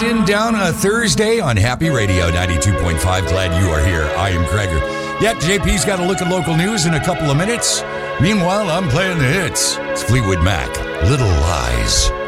winding down a Thursday on Happy Radio 92.5. Glad you are here. I am Gregor. Yeah, JP's got a look at local news in a couple of minutes. Meanwhile, I'm playing the hits. It's Fleetwood Mac, Little Lies.